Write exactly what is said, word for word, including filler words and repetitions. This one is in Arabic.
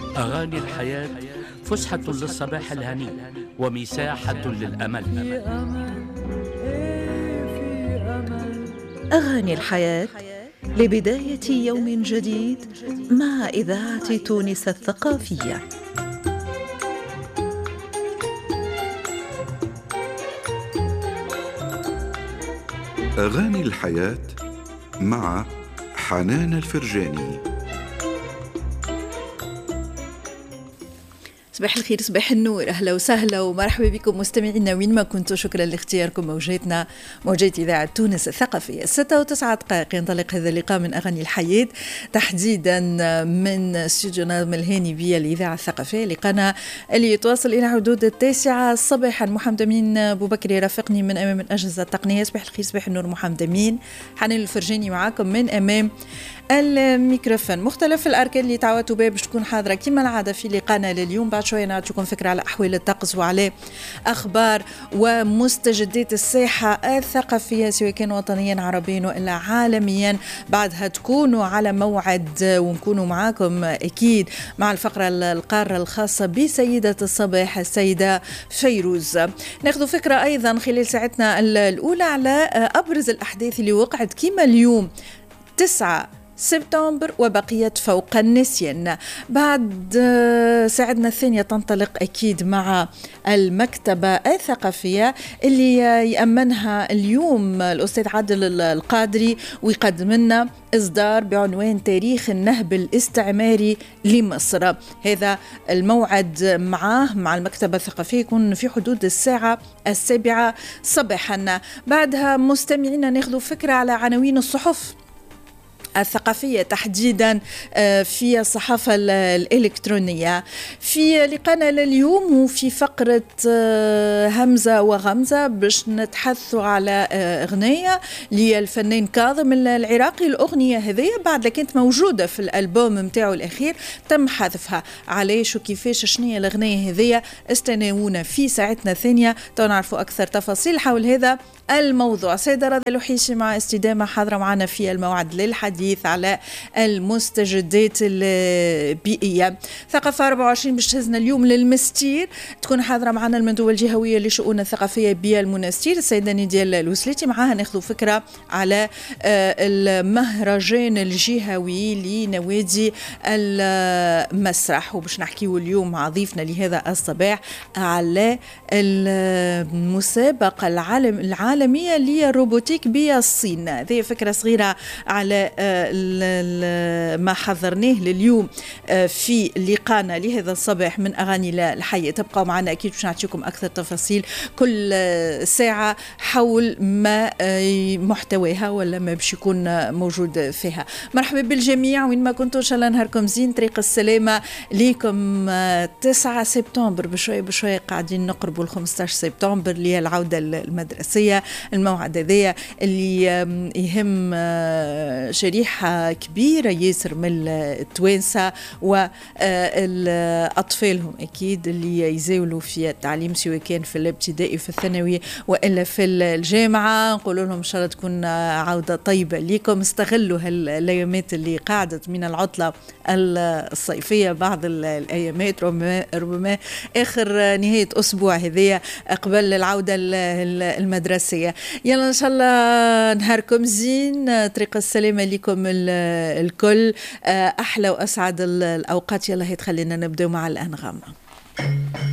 أغاني الحياة فسحة للصباح الهني ومساحة للأمل. أغاني الحياة لبداية يوم جديد مع إذاعة تونس الثقافية. أغاني الحياة مع حنان الفرجاني. صباح الخير، صباح النور، أهلا وسهلا ومرحبا بكم مستمعينا وين ما كنتوا. شكرا لاختياركم موجاتنا، موجات إذاعة تونس الثقافية. ستة وتسعة دقائق ينطلق هذا اللقاء من أغاني الحياة، تحديدا من استوديو نظم الهاني بيا الإذاعة الثقافية، لقانا اللي يتواصل إلى حدود التاسعة صباحا. محمد أمين أبو بكر يرافقني من أمام الأجهزة التقنية. صباح الخير، صباح النور محمد أمين. حنان الفرجاني معاكم من أمام الميكروفون. مختلف الأركان اللي تعودتوا بها باش تكون حاضرة كما العادة في لقانا لليوم. بعد شوية نعطيكم فكرة على أحوال الطقس وعلى أخبار ومستجدات الساحة الثقافية سواء كان وطنيا عربيا وإلا عالميا. بعدها تكونوا على موعد ونكونوا معاكم أكيد مع الفقرة القارة الخاصة بسيدة الصباح السيدة فيروز. ناخذ فكرة أيضا خلال ساعتنا الأولى على أبرز الأحداث اللي وقعت كما اليوم تسعة سبتمبر وبقيت فوق النسيان. بعد ساعتنا الثانية تنطلق أكيد مع المكتبة الثقافية اللي يأمنها اليوم الأستاذ عادل القادري، ويقدم لنا إصدار بعنوان تاريخ النهب الاستعماري لمصر. هذا الموعد معاه مع المكتبة الثقافية يكون في حدود الساعة السابعة صباحا. بعدها مستمعينا ناخذ فكرة على عناوين الصحف الثقافية تحديدا في الصحافة الإلكترونية. في لقانا لليوم وفي فقرة همزة وغمزة باش نتحدثوا على أغنية للفنان كاظم العراقي. الأغنية هذه بعد كانت موجودة في الألبوم متاعه الأخير تم حذفها. علاش وكيفاش شنية الأغنية هذه؟ استناونا في ساعتنا الثانية تنعرفوا أكثر تفاصيل حول هذا الموضوع. سيدة رضا لوحيشي مع استدامة حاضرة معنا في الموعد للحديث على المستجدات البيئية. ثقافة أربعة وعشرين باش تهزنا اليوم للمستير، تكون حاضرة معنا المندوبة الجهوية لشؤون الثقافية بالمنستير السيدة نيديال الوسليتي. معها ناخذ فكرة على المهرجان الجهوي لنوادي المسرح، وباش نحكيه اليوم مع ضيفنا لهذا الصباح على المسابقة العالم العالم العالمية للروبوتيك بالصين. هذه فكرة صغيرة على ما حضرناه لليوم في لقانا لهذا الصباح من أغاني الحياة. تبقوا معنا أكيد باش نعطيكم أكثر تفاصيل كل ساعة حول ما محتواها ولا ما باش يكون موجود فيها. مرحبا بالجميع وين ما كنتوا، إن شاء الله نهاركم زين، طريق السلامة ليكم. تسعة سبتمبر بشوية بشوية قاعدين نقربوا ل خمسة عشر سبتمبر اللي هي العودة المدرسية. الموعد هذا اللي يهم شريحة كبيرة ياسر من التوانسة وأطفالهم أكيد اللي يزاولوا في التعليم سواء كان في الابتدائي في الثانوي وإلا في الجامعة. نقول لهم إن شاء الله تكون عودة طيبة لكم. استغلوا هالأيامات اللي قاعدت من العطلة الصيفية، بعض الأيامات ربما, ربما آخر نهاية أسبوع هذه قبل العودة المدرسية. يلا إن شاء الله نهاركم زين، طريق السلامة لكم الكل، أحلى وأسعد الأوقات. يلا هيت خلينا نبدأ مع الأنغام.